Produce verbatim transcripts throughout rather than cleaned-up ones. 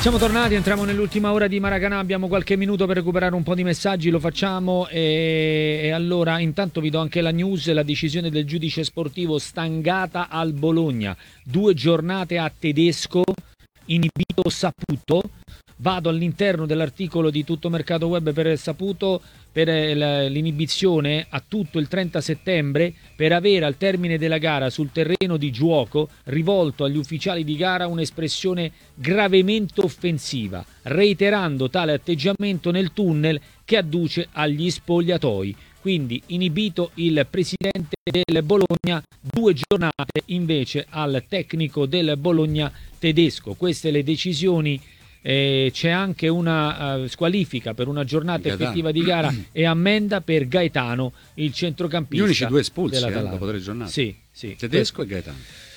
Siamo tornati, entriamo nell'ultima ora di Maracanã, abbiamo qualche minuto per recuperare un po' di messaggi, lo facciamo e, e allora intanto vi do anche la news, la decisione del giudice sportivo stangata al Bologna, due giornate a Tedesco, inibito Saputo. Vado all'interno dell'articolo di Tutto Mercato Web per Saputo, per l'inibizione a tutto il trenta settembre per avere al termine della gara sul terreno di gioco rivolto agli ufficiali di gara un'espressione gravemente offensiva, reiterando tale atteggiamento nel tunnel che adduce agli spogliatoi. Quindi inibito il presidente del Bologna, due giornate invece al tecnico del Bologna tedesco. Queste le decisioni. Eh, c'è anche una uh, squalifica per una giornata Gaetano. effettiva di gara e ammenda per Gaetano, il centrocampista. Gli unici due espulsi eh, dopo tre giornate. Sì, sì. Tedesco e Gaetano.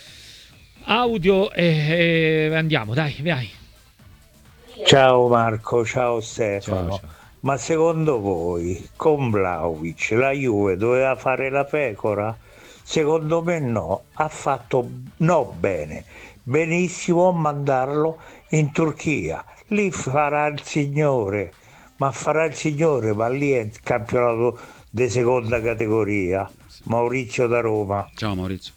Audio e eh, eh, andiamo, dai, vai. Ciao Marco, ciao Stefano. Ciao, ciao. Ma secondo voi con Vlahovic la Juve doveva fare la pecora? Secondo me no, ha fatto no bene, benissimo mandarlo in Turchia, lì farà il signore, ma farà il signore, ma lì è il campionato di seconda categoria. Maurizio da Roma. Ciao Maurizio.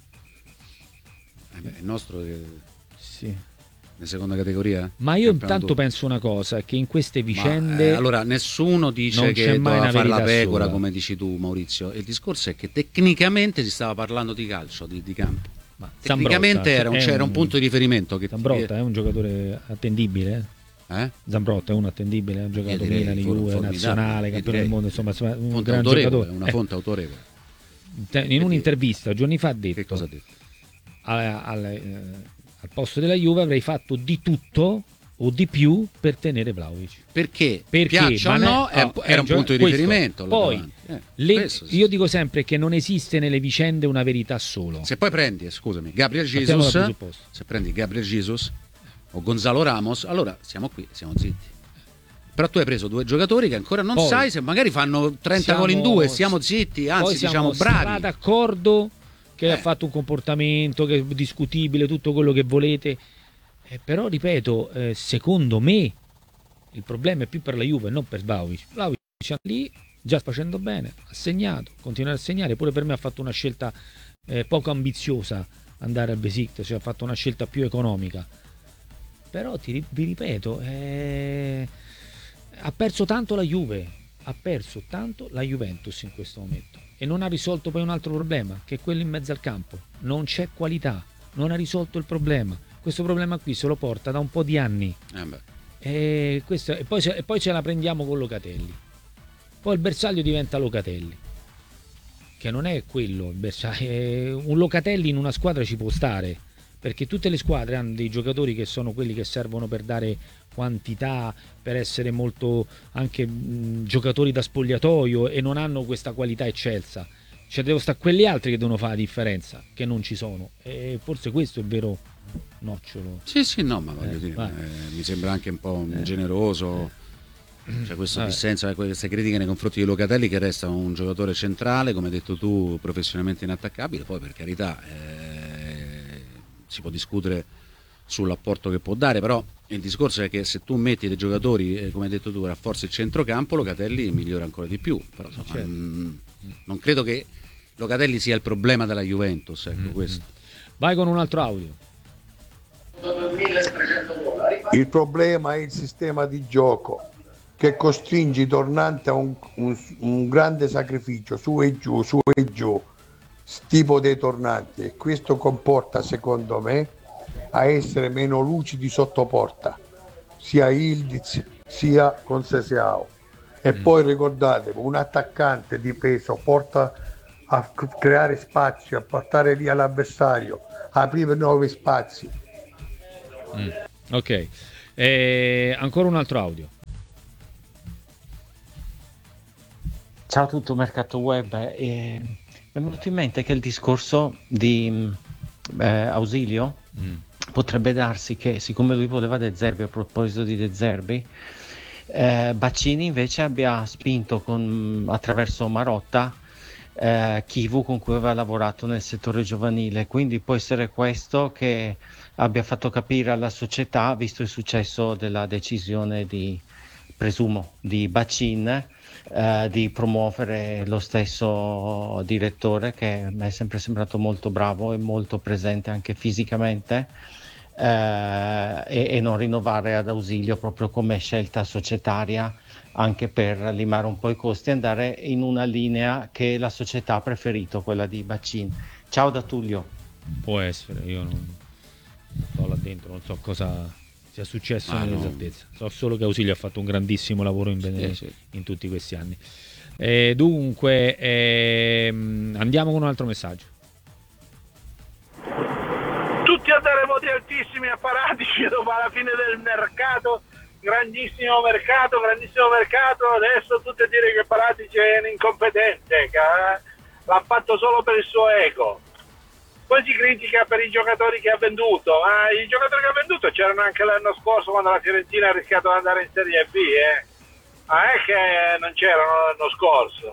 Eh beh, il nostro è... Sì. Di seconda categoria? Ma io intanto penso una cosa, che in queste vicende... Ma, eh, allora, nessuno dice che doveva fare la pecora, sola. Come dici tu Maurizio. Il discorso è che tecnicamente si stava parlando di calcio, di, di campo. Ma tecnicamente era un, c'era un, un punto di riferimento. Che Zambrotta è un giocatore attendibile. Eh? Zambrotta è un attendibile, ha giocato Milan, Juve, nazionale, campione del mondo, insomma, un fonte gran giocatore. Una fonte eh. autorevole. In un'intervista giorni fa ha detto, che cosa ha detto? Al, al, eh, al posto della Juve avrei fatto di tutto o di più per tenere Vlahovic. Perché? Perché piaccia o no, è, oh, era un punto di questo. riferimento. Poi eh, le, sì. io dico sempre che non esiste nelle vicende una verità solo. Se poi prendi, scusami, Gabriel Jesus, se prendi Gabriel Jesus o Gonzalo Ramos, allora siamo qui, siamo zitti. Però tu hai preso due giocatori che ancora non poi, sai se magari fanno trenta gol in due, siamo zitti, anzi siamo diciamo bravi. Siamo d'accordo che eh. ha fatto un comportamento che è discutibile, tutto quello che volete. Eh, però ripeto, eh, secondo me il problema è più per la Juve, non per Vlahovic. Vlahovic è lì già facendo bene, ha segnato, continua a segnare, pure per me ha fatto una scelta eh, poco ambiziosa andare al Besiktas, cioè ha fatto una scelta più economica. Però ti, vi ripeto, eh, ha perso tanto la Juve, ha perso tanto la Juventus in questo momento e non ha risolto poi un altro problema, che è quello in mezzo al campo. Non c'è qualità, non ha risolto il problema. Questo problema qui se lo porta da un po' di anni eh beh. E, questo, e, poi, e poi ce la prendiamo con Locatelli, poi il bersaglio diventa Locatelli, che non è quello il bersaglio. Un Locatelli in una squadra ci può stare, perché tutte le squadre hanno dei giocatori che sono quelli che servono per dare quantità, per essere molto anche mh, giocatori da spogliatoio, e non hanno questa qualità eccelsa. Cioè devo stare quelli altri che devono fare la differenza, che non ci sono, e forse questo è il vero nocciolo. Sì, sì, no, ma voglio eh, dire, eh, mi sembra anche un po' eh. generoso, cioè questo dissenso, queste critiche nei confronti di Locatelli, che resta un giocatore centrale, come hai detto tu, professionalmente inattaccabile. Poi per carità eh, si può discutere sull'apporto che può dare, però il discorso è che se tu metti dei giocatori, eh, come hai detto tu, rafforzi il centrocampo, Locatelli migliora ancora di più. Però insomma, certo. mh, non credo che Locatelli sia il problema della Juventus, ecco. Mm-hmm. Questo. Vai con un altro audio. Il problema è il sistema di gioco che costringe i tornanti a un, un, un grande sacrificio, su e giù, su e giù, tipo dei tornanti, e questo comporta, secondo me, a essere meno lucidi sotto porta, sia Ildiz sia con Seseao. E mm. poi ricordate, un attaccante di peso porta a creare spazio, a portare via l'avversario, a aprire nuovi spazi. Mm. Ok, e ancora un altro audio. Ciao a tutto Mercato Web, eh, mi è venuto in mente che il discorso di eh, Ausilio mm. potrebbe darsi che, siccome lui voleva De Zerbi, a proposito di De Zerbi, eh, Baccini invece abbia spinto con, attraverso Marotta eh, Chivu, con cui aveva lavorato nel settore giovanile, quindi può essere questo che abbia fatto capire alla società, visto il successo della decisione di, presumo, di Bacin, eh, di promuovere lo stesso direttore, che mi è sempre sembrato molto bravo e molto presente anche fisicamente, eh, e, e non rinnovare ad Ausilio proprio come scelta societaria, anche per limare un po' i costi e andare in una linea che la società ha preferito, quella di Bacin. Ciao da Tullio. Può essere, io non, non sto là dentro, non so cosa sia successo Ah, nell'esattezza. So solo che Ausilio ha fatto un grandissimo lavoro in, Sì, sì. in tutti questi anni. Eh, dunque, ehm, andiamo con un altro messaggio. Tutti a dare voti altissimi a Paratici dopo alla fine del mercato, grandissimo mercato, grandissimo mercato, adesso tutti a dire che Paratici è un incompetente, che eh, l'ha fatto solo per il suo ego. Poi si critica per i giocatori che ha venduto, ma i giocatori che ha venduto c'erano anche l'anno scorso quando la Fiorentina ha rischiato di andare in Serie B, eh. Ma è che non c'erano l'anno scorso.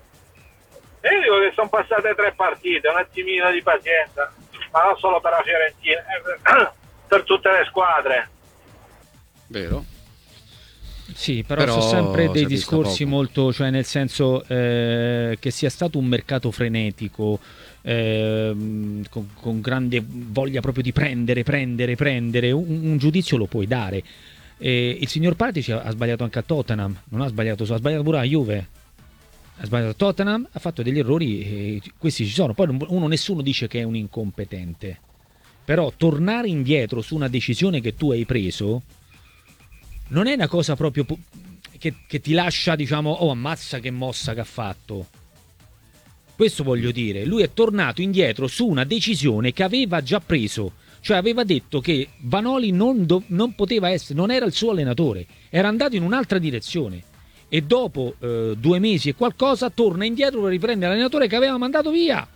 E io dico che sono passate tre partite, un attimino di pazienza, ma non solo per la Fiorentina, eh, per tutte le squadre. Vero? Sì, però, Però sono sempre si dei è visto discorsi poco. molto, cioè nel senso eh, che sia stato un mercato frenetico, ehm, con, con grande voglia proprio di prendere, prendere, prendere, un, un giudizio lo puoi dare. Eh, il signor Paratici ha, ha sbagliato anche a Tottenham, non ha sbagliato, ha sbagliato pure a Juve, ha sbagliato a Tottenham, ha fatto degli errori, eh, questi ci sono, poi non- uno nessuno dice che è un incompetente, però tornare indietro su una decisione che tu hai preso non è una cosa proprio pu- che, che ti lascia, diciamo, oh ammazza che mossa che ha fatto. Questo voglio dire, lui è tornato indietro su una decisione che aveva già preso, cioè aveva detto che Vanoli non, do- non poteva essere, non era il suo allenatore, era andato in un'altra direzione e dopo eh, due mesi e qualcosa torna indietro per riprendere l'allenatore che aveva mandato via.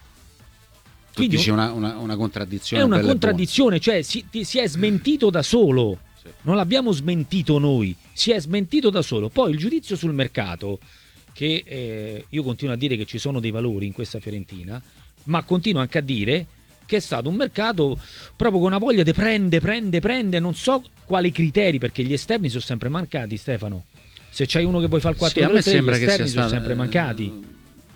Tu Quindi dici una, una, una contraddizione. è una bella e buona. contraddizione, cioè si, ti- si è smentito da solo. Sì. Non l'abbiamo smentito noi, si è smentito da solo. Poi il giudizio sul mercato, che eh, io continuo a dire che ci sono dei valori in questa Fiorentina, ma continuo anche a dire che è stato un mercato proprio con una voglia di prende, prende, prende, non so quali criteri, perché gli esterni sono sempre mancati, Stefano. Se c'hai uno che vuoi fare il Sì, a me quattro tre, gli sembra che sia esterni sono stato, sempre mancati.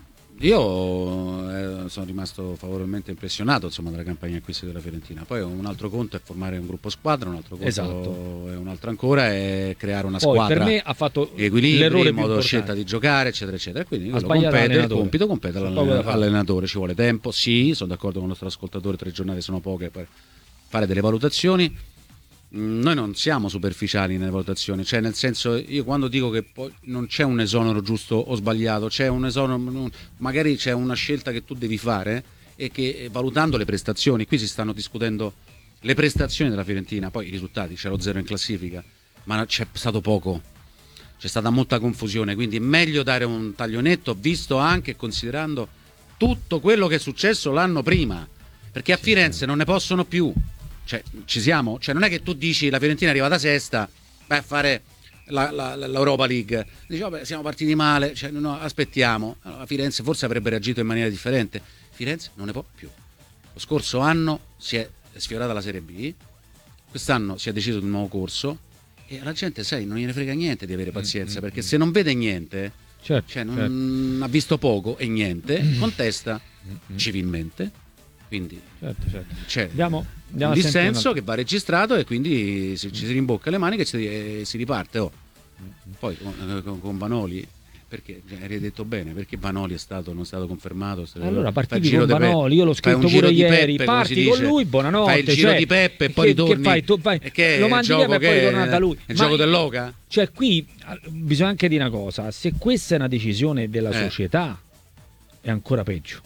Io eh, sono rimasto favorevolmente impressionato, insomma, dalla campagna acquisti della Fiorentina. Poi un altro conto è formare un gruppo squadra, un altro conto Esatto. è un altro ancora è creare una Poi squadra per me ha fatto equilibri, l'errore in più modo importante. scelta di giocare, eccetera, eccetera. E quindi Ha quello sbagliato compete, il l'allenatore. compito compete C'è poco da all'allenatore, fare. all'allenatore, ci vuole tempo. Sì, sono d'accordo con il nostro ascoltatore, tre giornate sono poche per fare delle valutazioni. Mm, Noi non siamo superficiali nelle valutazioni, cioè nel senso, io quando dico che poi non c'è un esonero giusto o sbagliato, c'è un esonero, non- magari c'è una scelta che tu devi fare e che eh, valutando le prestazioni, qui si stanno discutendo le prestazioni della Fiorentina, poi i risultati, c'è lo zero in classifica, ma c'è stato poco, c'è stata molta confusione, quindi è meglio dare un taglio netto, visto anche e considerando tutto quello che è successo l'anno prima, perché a Firenze non ne possono più. Cioè, ci siamo? Cioè, non è che tu dici la Fiorentina è arrivata sesta, vai a fare la, la, l'Europa League. Dici, vabbè, siamo partiti male, cioè, no, aspettiamo. Allora, Firenze forse avrebbe reagito in maniera differente. Firenze non ne può più. Lo scorso anno si è sfiorata la Serie B, quest'anno si è deciso di un nuovo corso e alla gente, sai, non gliene frega niente di avere pazienza, perché se non vede niente, Certo, cioè, non certo. ha visto poco e niente, contesta civilmente. Quindi Certo, certo. c'è Andiamo, andiamo un a sentire dissenso un che va registrato e quindi si, ci si rimbocca le maniche e si, e si riparte. Oh. Poi con, con- con Vanoli, perché cioè, hai detto bene, perché Vanoli è stato, non è stato confermato? Se- Allora fai il partiti giro con di Pe- Vanoli, io l'ho fai un scritto giro pure di ieri, Peppe, come si parti con dice. lui, buonanotte. Fai il giro cioè, di Peppe e poi che, ritorni. Che fai? Tu fai E che è lo il mandi gioco via e poi che è? ritorna da lui. È il Ma- gioco dell'oca? Cioè qui ah, bisogna anche dire una cosa, se questa è una decisione della Eh. società è ancora peggio.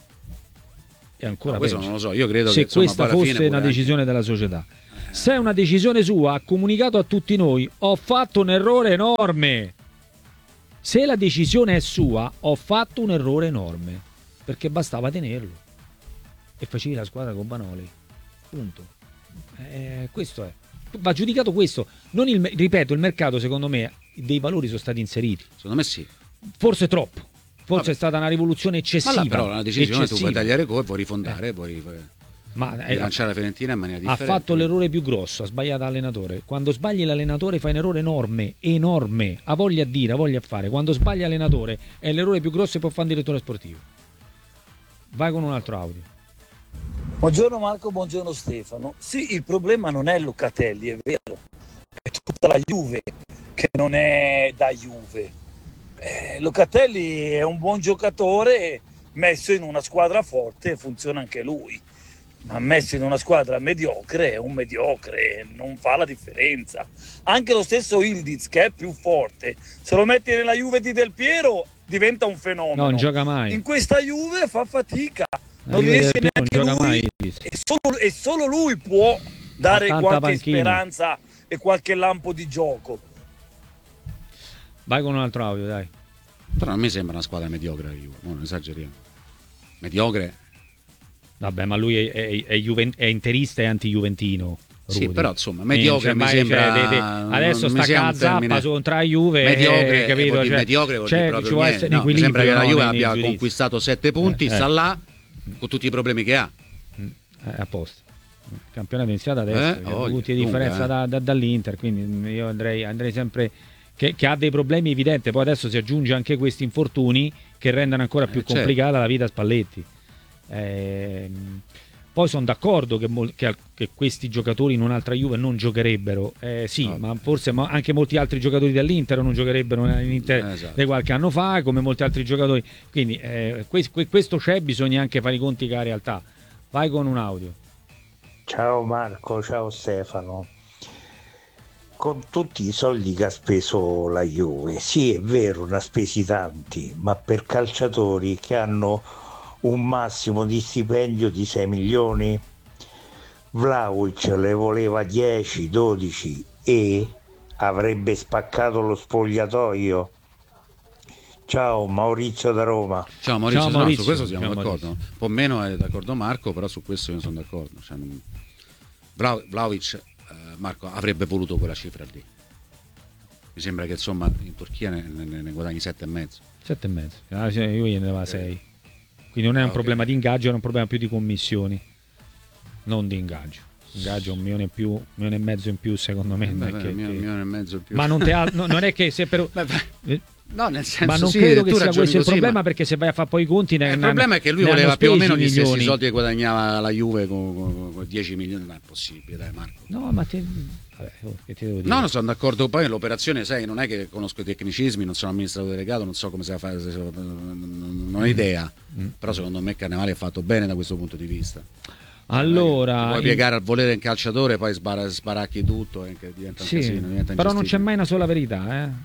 È ancora No, questo peggio. non lo so, io credo se che insomma, questa poi alla fosse fine una pure decisione della società. Se è una decisione sua, ha comunicato a tutti noi, ho fatto un errore enorme. Se la decisione è sua, ho fatto un errore enorme, perché bastava tenerlo e facevi la squadra con Vanoli. Punto. Eh, questo è. Va giudicato questo. Non il, ripeto, il mercato, secondo me, dei valori sono stati inseriti. Secondo me sì. Forse troppo. Forse Vabbè. è stata una rivoluzione Ma eccessiva. là, però la decisione tu eccessiva. puoi tagliare corpo, puoi rifondare, Eh. puoi, Ma di lanciare la Fiorentina in maniera ha differente. fatto l'errore più grosso, ha sbagliato l'allenatore. Quando sbagli l'allenatore fai un errore enorme, enorme, ha voglia a dire, ha voglia a fare. Quando sbagli l'allenatore è l'errore più grosso che può fare un direttore sportivo. Vai con un altro audio. Buongiorno Marco, buongiorno Stefano. Sì, il problema non è Locatelli, è vero, è tutta la Juve che non è da Juve. Eh, Locatelli è un buon giocatore, messo in una squadra forte funziona anche lui, ma messo in una squadra mediocre è un mediocre, non fa la differenza. Anche lo stesso Ildiz, che è più forte, se lo metti nella Juve di Del Piero diventa un fenomeno. Non gioca mai. In questa Juve fa fatica, non Juve riesce Del Piero neanche non gioca lui, mai, e solo, e solo lui può dare tanta qualche panchina. speranza e qualche lampo di gioco. Vai con un altro audio, dai. Però non mi sembra una squadra mediocre la Juve, non esageriamo. Mediocre. Vabbè, ma lui è, è, è, Juven- è interista e anti-juventino. Sì, Rudy. però insomma, mediocre cioè, mi mai- sembra. cioè, vede- adesso non mi sta sia un cazzappa termine- contro la Juve. mediocre, eh, capito? vuol dire Cioè, mediocre vuol cioè, dire ci proprio può niente. essere un No, mi sembra che equilibrio, la no, Juve nei- nei abbia giudizi. conquistato sette punti, Eh, sta eh. là con tutti i problemi che ha. Eh, a posto. Il campionato è iniziato adesso, Eh, che ha voglia, punti di lunga, differenza eh. da- da- dall'Inter, quindi io andrei, andrei sempre che, che ha dei problemi evidenti. Poi adesso si aggiunge anche questi infortuni che rendono ancora più Eh, certo. complicata la vita a Spalletti. Ehm, poi sono d'accordo che, mol- che al- che questi giocatori in un'altra Juve non giocherebbero, eh, sì, No. ma forse ma anche molti altri giocatori dell'Inter non giocherebbero nell'Inter Eh, esatto. di qualche anno fa, come molti altri giocatori. Quindi eh, que- que- questo c'è, bisogna anche fare i conti con la realtà. Vai con un audio. Ciao Marco, ciao Stefano. Con tutti i soldi che ha speso la Juve, sì è vero, ne ha spesi tanti, ma per calciatori che hanno un massimo di stipendio di sei milioni, Vlahovic le voleva dieci dodici e avrebbe spaccato lo spogliatoio. Ciao Maurizio da Roma. Ciao Maurizio, Ciao, no, Maurizio. su questo siamo Ciao, d'accordo. Maurizio. Un po' meno è d'accordo Marco, però su questo io sono d'accordo. Cioè, non- Vla- Vlahovic, eh, Marco, avrebbe voluto quella cifra lì. Mi sembra che insomma in Turchia ne, ne- ne guadagni sette e mezzo. Sette e mezzo. Ah, io gliene dava sei. Quindi non è un Ah, ok. problema di ingaggio, è un problema più di commissioni, non di ingaggio. Ingaggio un milione in più, un milione e mezzo in più, secondo me. non è Beh, che- un milione- che- un milione e mezzo in più. Ma non, te ha- no, non è che se per. Beh, beh, eh, no, nel senso ma non sì, credo che tu sia ragioni questo il così, problema, ma- perché se vai a fare poi i conti ne, Eh, il ne problema hanno- è che lui ne voleva hanno più o spesi meno gli stessi milioni. soldi che guadagnava la Juve con, con- con dieci milioni. Non è possibile, dai Marco. No, ma te, vabbè, oh, che ti devo dire? No, non sono d'accordo. Poi l'operazione, sai, non è che conosco i tecnicismi, non sono amministratore delegato, non so come si fa, se- se- non ho idea. Mm. Però secondo me Cannavale è fatto bene da questo punto di vista. Allora, puoi in- piegare al volere un calciatore, poi sbara- sbaracchi tutto e che diventa un sì, casino, diventa però non c'è ingestibile. mai una sola verità, eh?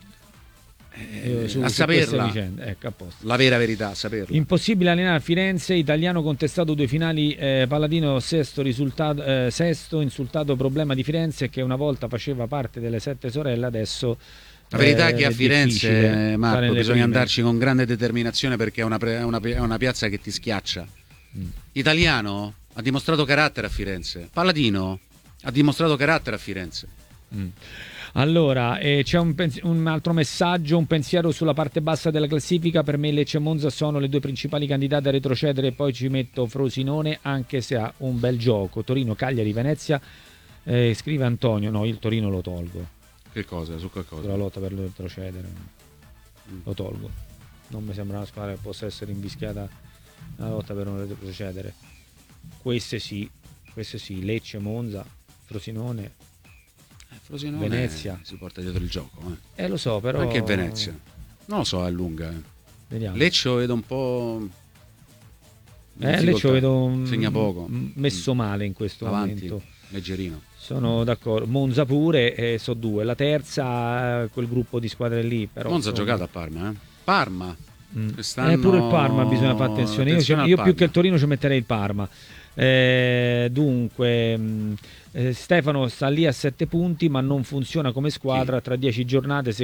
Eh, su- a su saperla. queste vicende. Ecco, a posto. La vera verità, saperlo. Impossibile allenare a Firenze, italiano contestato due finali, eh, Palladino sesto, risultato, eh, sesto, insultato problema di Firenze che una volta faceva parte delle sette sorelle, adesso La verità eh, è che a Firenze, difficile fare Marco, le bisogna prime. andarci con grande determinazione perché è una, pre- è una- è una piazza che ti schiaccia. Mm. Italiano ha dimostrato carattere a Firenze. Palladino ha dimostrato carattere a Firenze. Mm. Allora, eh, c'è un, pens- un altro messaggio, un pensiero sulla parte bassa della classifica. Per me Lecce e Monza sono le due principali candidate a retrocedere, poi ci metto Frosinone anche se ha un bel gioco. Torino, Cagliari, Venezia, eh, scrive Antonio, no, il Torino lo tolgo, Che cosa? Su che cosa? sulla lotta per retrocedere lo tolgo, non mi sembra una squadra che possa essere invischiata nella lotta per non retrocedere. Queste sì, queste sì, Lecce, Monza, Frosinone. Eh, Frosinone Venezia. si porta dietro il gioco. Eh. Eh lo so, però Anche Venezia. Non lo so, è lunga. Eh. Vediamo. Lecce lo vedo un po'. in Eh, Lecce difficoltà. lo vedo mm, Segna poco. mm, messo male in questo Avanti, momento. leggerino. Sono d'accordo. Monza pure, eh, so due. La terza, eh, quel gruppo di squadre lì. Però, Monza ha insomma, giocato a Parma. Eh. Parma. mm. Quest'anno- Eh, pure il Parma bisogna fare attenzione. Io, attenzione al io più Parma. che il Torino ci metterei il Parma. Eh, dunque, mh, eh, Stefano sta lì a sette punti, ma non funziona come squadra. Tra dieci giornate, se